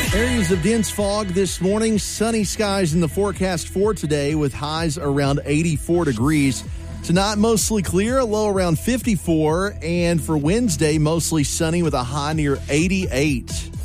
Areas of dense fog this morning. Sunny skies in the forecast for today with highs around 84 degrees. Tonight, mostly clear, a low around 54. And for Wednesday, mostly sunny with a high near 88.